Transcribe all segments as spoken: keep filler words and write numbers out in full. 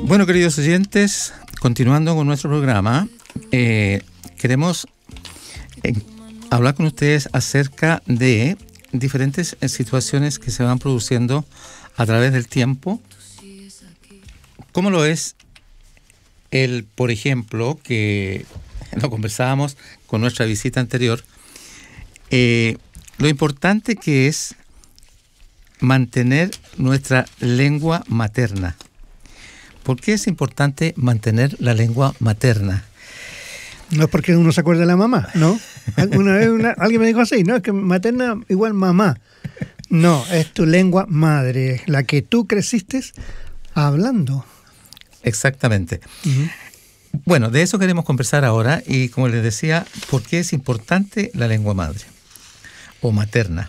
Bueno, queridos oyentes, continuando con nuestro programa, eh, queremos eh, hablar con ustedes acerca de diferentes situaciones que se van produciendo a través del tiempo, como lo es el, por ejemplo, que lo conversábamos con nuestra visita anterior, eh, lo importante que es mantener nuestra lengua materna. ¿Por qué es importante mantener la lengua materna? No es porque uno se acuerde de la mamá, ¿no? Una vez una, alguien me dijo así, ¿no? Es que materna igual mamá. No, es tu lengua madre, la que tú creciste hablando. Exactamente. Uh-huh. Bueno, de eso queremos conversar ahora y, como les decía, ¿por qué es importante la lengua madre o materna?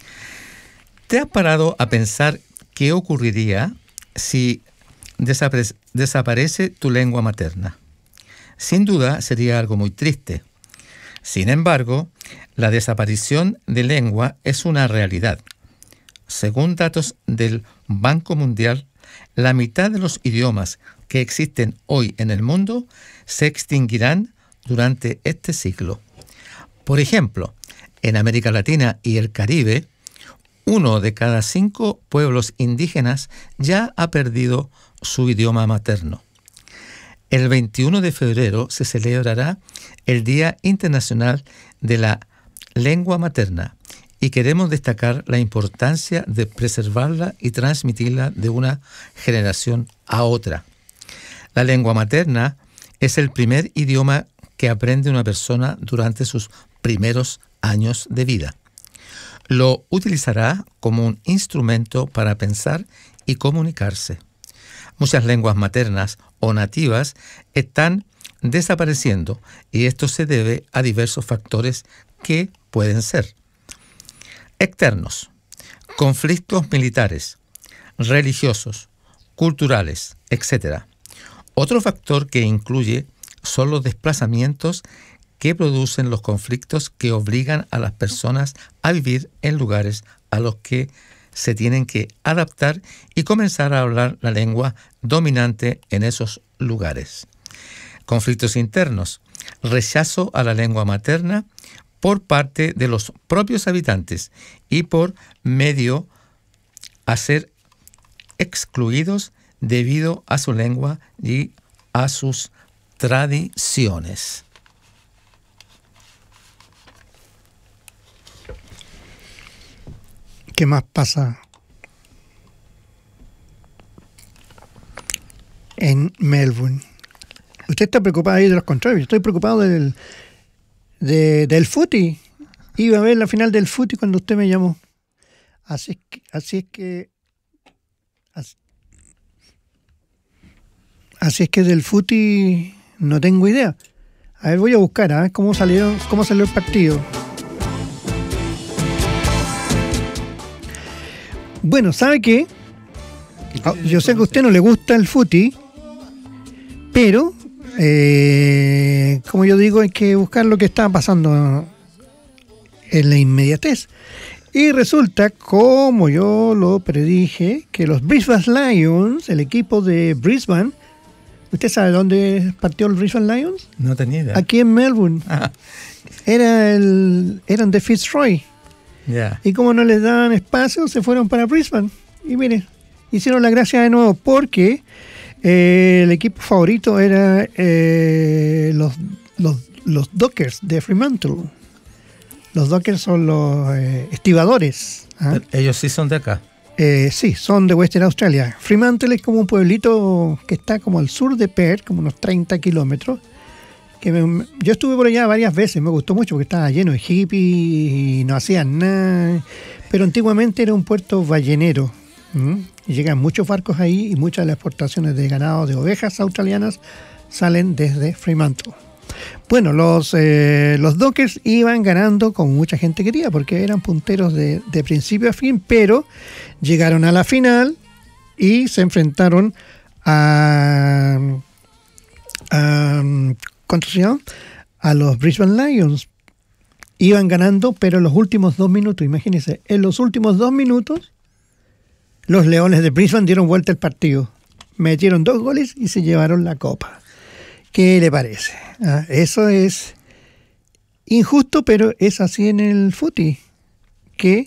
¿Te has parado a pensar qué ocurriría si Desapare- desaparece tu lengua materna? Sin duda sería algo muy triste. Sin embargo, la desaparición de lengua es una realidad. Según datos del Banco Mundial, la mitad de los idiomas que existen hoy en el mundo se extinguirán durante este siglo. Por ejemplo, en América Latina y el Caribe, uno de cada cinco pueblos indígenas ya ha perdido su idioma materno. El veintiuno de febrero se celebrará el Día Internacional de la Lengua Materna y queremos destacar la importancia de preservarla y transmitirla de una generación a otra. La lengua materna es el primer idioma que aprende una persona durante sus primeros años de vida. Lo utilizará como un instrumento para pensar y comunicarse. Muchas lenguas maternas o nativas están desapareciendo y esto se debe a diversos factores que pueden ser externos, conflictos militares, religiosos, culturales, etcétera. Otro factor que incluye son los desplazamientos que producen los conflictos que obligan a las personas a vivir en lugares a los que se tienen que adaptar y comenzar a hablar la lengua dominante en esos lugares. Conflictos internos, rechazo a la lengua materna por parte de los propios habitantes y por medio a ser excluidos debido a su lengua y a sus tradiciones. ¿Qué más pasa en Melbourne? Usted está preocupado ahí de los contrarios. Yo estoy preocupado del, de, del footy. Iba a ver la final del footy cuando usted me llamó. Así es que... Así es que, así, así es que del footy no tengo idea. A ver, voy a buscar a ver cómo salió, cómo salió el partido. Bueno, ¿sabe qué? Yo sé que a usted no le gusta el footy, pero, eh, como yo digo, hay que buscar lo que está pasando en la inmediatez. Y resulta, como yo lo predije, que los Brisbane Lions, el equipo de Brisbane, ¿usted sabe dónde partió el Brisbane Lions? No tenía idea. Aquí en Melbourne. Ah. Era el, eran de Fitzroy. Yeah. Y como no les daban espacio, se fueron para Brisbane. Y miren, hicieron la gracia de nuevo porque eh, el equipo favorito era eh, los, los, los Dockers de Fremantle. Los Dockers son los eh, estibadores. ¿Ah? Ellos sí son de acá. Eh, sí, son de Western Australia. Fremantle es como un pueblito que está como al sur de Perth, como unos treinta kilómetros. Que me, yo estuve por allá varias veces, me gustó mucho porque estaba lleno de hippies y no hacían nada, pero antiguamente era un puerto ballenero. ¿Mm? Y llegan muchos barcos ahí y muchas de las exportaciones de ganado de ovejas australianas salen desde Fremantle. Bueno, los, eh, los Dockers iban ganando como mucha gente quería porque eran punteros de, de principio a fin, pero llegaron a la final y se enfrentaron a... a ¿Cuánto se llama? A los Brisbane Lions. Iban ganando, pero en los últimos dos minutos, imagínense, en los últimos dos minutos, los Leones de Brisbane dieron vuelta el partido. metieron dos goles y se llevaron la copa. ¿Qué le parece? ¿Ah? Eso es injusto, pero es así en el fútbol. Que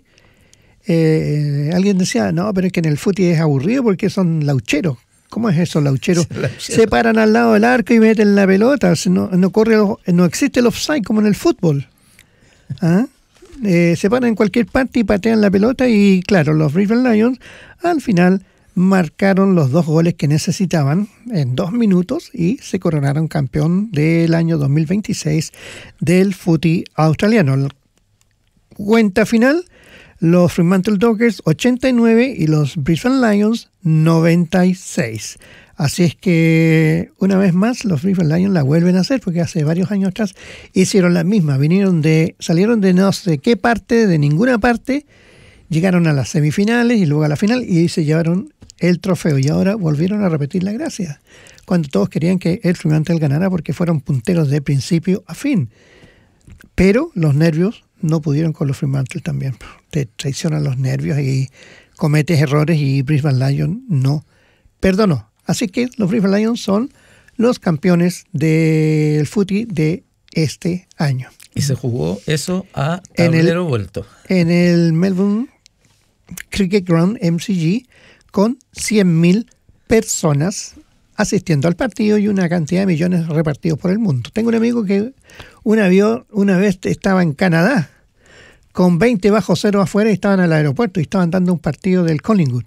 eh, alguien decía, no, pero es que en el fútbol es aburrido porque son laucheros. ¿Cómo es eso, laucheros? Se paran al lado del arco y meten la pelota. No, no, corre, no existe el offside como en el fútbol. ¿Ah? Eh, se paran en cualquier parte y patean la pelota y claro, los River Lions al final marcaron los dos goles que necesitaban en dos minutos y se coronaron campeón del año dos mil veintiséis del fútbol australiano. Cuenta final, los Fremantle Dockers ochenta y nueve y los Brisbane Lions noventa y seis. Así es que una vez más los River Lions la vuelven a hacer porque hace varios años atrás hicieron la misma, vinieron de, salieron de no sé qué parte, de ninguna parte, llegaron a las semifinales y luego a la final y se llevaron el trofeo y ahora volvieron a repetir la gracia cuando todos querían que el Fremantle ganara porque fueron punteros de principio a fin. Pero los nervios no pudieron con los Fremantle también. Te traicionan los nervios y cometes errores y Brisbane Lions no perdonó. Así que los Brisbane Lions son los campeones del fútbol de este año. Y se jugó eso a tablero vuelto. En el Melbourne Cricket Ground M C G con cien mil personas asistiendo al partido y una cantidad de millones repartidos por el mundo. Tengo un amigo que una, vio, una vez estaba en Canadá con veinte bajo cero afuera y estaban al aeropuerto y estaban dando un partido del Collingwood.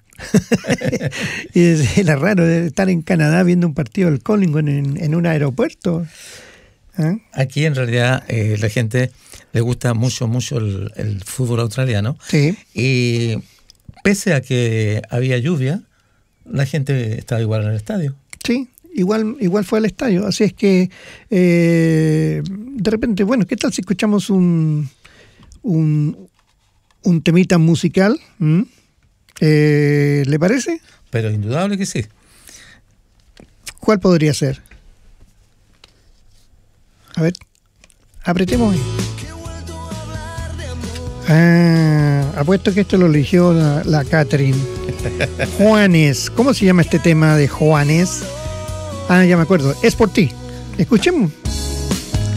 Y era raro estar en Canadá viendo un partido del Collingwood en, en un aeropuerto. ¿Eh? Aquí en realidad eh, la gente le gusta mucho, mucho el, el fútbol australiano. Sí. Y pese a que había lluvia, la gente estaba igual en el estadio. Sí, igual, igual fue al estadio. Así es que eh, de repente, bueno, ¿qué tal si escuchamos un, un, un temita musical? ¿Mm? Eh, ¿Le parece? Pero indudable que sí. ¿Cuál podría ser? A ver, apretemos ahí. Ah, apuesto que esto lo eligió la, la Catherine. Juanes. ¿Cómo se llama este tema de Juanes? Ah, ya me acuerdo. Es por ti. Escuchemos.